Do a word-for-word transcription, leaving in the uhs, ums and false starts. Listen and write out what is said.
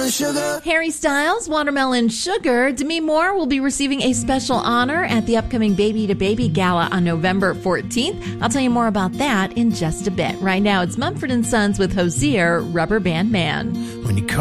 watermelon sugar. Harry Styles, Watermelon Sugar. Demi Moore will be receiving a special honor at the upcoming Baby to Baby Gala on November fourteenth. I'll tell you more about that in just a bit. Right now, it's Mumford and Sons with Hozier, Rubber Band Man. When you